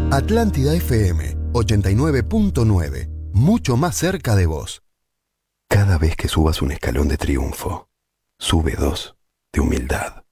Atlántida FM 89.9, mucho más cerca de vos. Cada vez que subas un escalón de triunfo, sube 2 de humildad.